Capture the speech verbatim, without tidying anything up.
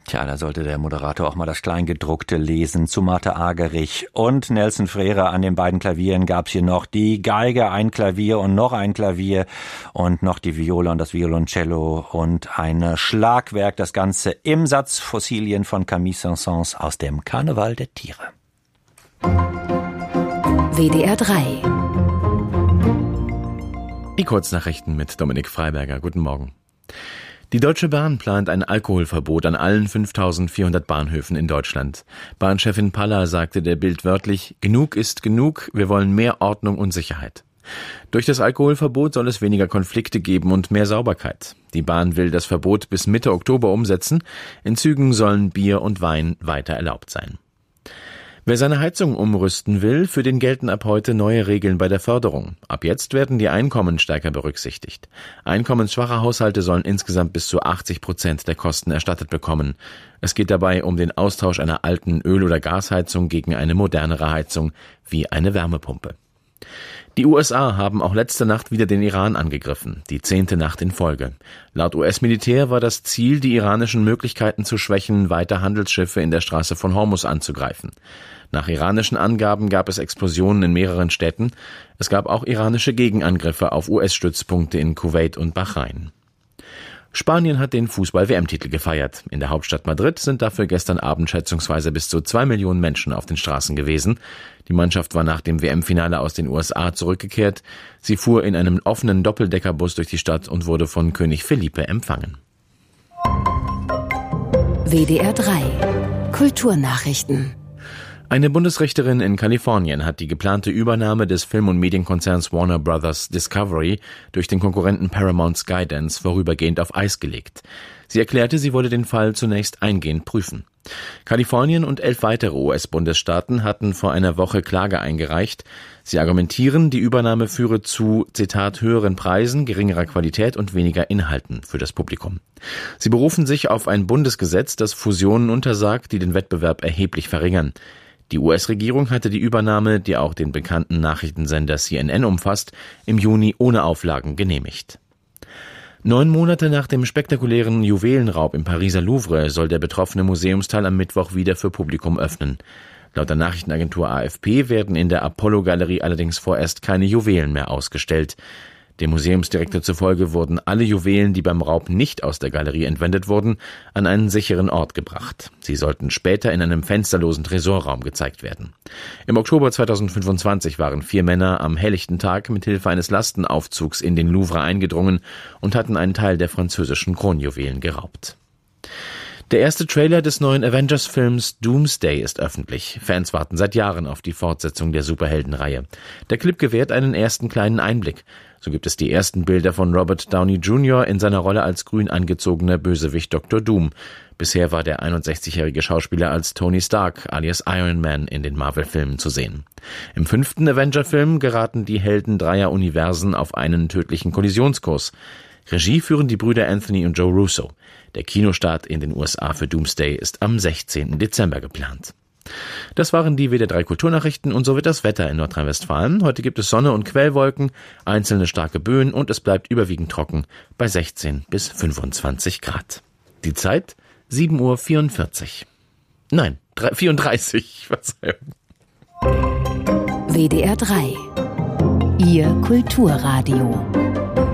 Tja, da sollte der Moderator auch mal das Kleingedruckte lesen. Zu Martha Argerich und Nelson Frere an den beiden Klavieren gab's hier noch die Geige, ein Klavier und noch ein Klavier und noch die Viola und das Violoncello und ein Schlagwerk. Das Ganze im Satz Fossilien von Camille Saint-Saëns aus dem Karneval der Tiere. W D R drei. Die Kurznachrichten mit Dominik Freiberger. Guten Morgen. Die Deutsche Bahn plant ein Alkoholverbot an allen fünftausendvierhundert Bahnhöfen in Deutschland. Bahnchefin Palla sagte der Bild wörtlich: Genug ist genug, wir wollen mehr Ordnung und Sicherheit. Durch das Alkoholverbot soll es weniger Konflikte geben und mehr Sauberkeit. Die Bahn will das Verbot bis Mitte Oktober umsetzen. In Zügen sollen Bier und Wein weiter erlaubt sein. Wer seine Heizung umrüsten will, für den gelten ab heute neue Regeln bei der Förderung. Ab jetzt werden die Einkommen stärker berücksichtigt. Einkommensschwache Haushalte sollen insgesamt bis zu achtzig Prozent der Kosten erstattet bekommen. Es geht dabei um den Austausch einer alten Öl- oder Gasheizung gegen eine modernere Heizung wie eine Wärmepumpe. Die U S A haben auch letzte Nacht wieder den Iran angegriffen, die zehnte Nacht in Folge. Laut U S-Militär war das Ziel, die iranischen Möglichkeiten zu schwächen, weiter Handelsschiffe in der Straße von Hormuz anzugreifen. Nach iranischen Angaben gab es Explosionen in mehreren Städten. Es gab auch iranische Gegenangriffe auf U S-Stützpunkte in Kuwait und Bahrain. Spanien hat den Fußball-W M-Titel gefeiert. In der Hauptstadt Madrid sind dafür gestern Abend schätzungsweise bis zu zwei Millionen Menschen auf den Straßen gewesen. Die Mannschaft war nach dem W M-Finale aus den U S A zurückgekehrt. Sie fuhr in einem offenen Doppeldeckerbus durch die Stadt und wurde von König Felipe empfangen. W D R drei. Kulturnachrichten. Eine Bundesrichterin in Kalifornien hat die geplante Übernahme des Film- und Medienkonzerns Warner Brothers Discovery durch den Konkurrenten Paramount Skydance vorübergehend auf Eis gelegt. Sie erklärte, sie wolle den Fall zunächst eingehend prüfen. Kalifornien und elf weitere U S-Bundesstaaten hatten vor einer Woche Klage eingereicht. Sie argumentieren, die Übernahme führe zu, Zitat, höheren Preisen, geringerer Qualität und weniger Inhalten für das Publikum. Sie berufen sich auf ein Bundesgesetz, das Fusionen untersagt, die den Wettbewerb erheblich verringern. Die U S-Regierung hatte die Übernahme, die auch den bekannten Nachrichtensender C N N umfasst, im Juni ohne Auflagen genehmigt. Neun Monate nach dem spektakulären Juwelenraub im Pariser Louvre soll der betroffene Museumsteil am Mittwoch wieder für Publikum öffnen. Laut der Nachrichtenagentur A F P werden in der Apollo-Galerie allerdings vorerst keine Juwelen mehr ausgestellt. Dem Museumsdirektor zufolge wurden alle Juwelen, die beim Raub nicht aus der Galerie entwendet wurden, an einen sicheren Ort gebracht. Sie sollten später in einem fensterlosen Tresorraum gezeigt werden. Im Oktober zweitausendfünfundzwanzig waren vier Männer am helllichten Tag mit Hilfe eines Lastenaufzugs in den Louvre eingedrungen und hatten einen Teil der französischen Kronjuwelen geraubt. Der erste Trailer des neuen Avengers-Films Doomsday ist öffentlich. Fans warten seit Jahren auf die Fortsetzung der Superheldenreihe. Der Clip gewährt einen ersten kleinen Einblick. So gibt es die ersten Bilder von Robert Downey Junior in seiner Rolle als grün angezogener Bösewicht Doktor Doom. Bisher war der einundsechzigjährige Schauspieler als Tony Stark alias Iron Man in den Marvel-Filmen zu sehen. Im fünften Avenger-Film geraten die Helden dreier Universen auf einen tödlichen Kollisionskurs. Regie führen die Brüder Anthony und Joe Russo. Der Kinostart in den U S A für Doomsday ist am sechzehnten Dezember geplant. Das waren die W D R drei Kulturnachrichten und so wird das Wetter in Nordrhein-Westfalen. Heute gibt es Sonne und Quellwolken, einzelne starke Böen und es bleibt überwiegend trocken bei sechzehn bis fünfundzwanzig Grad. Die Zeit sieben Uhr vierundvierzig. Nein, vierunddreißig. Verzeihung. W D R drei. Ihr Kulturradio.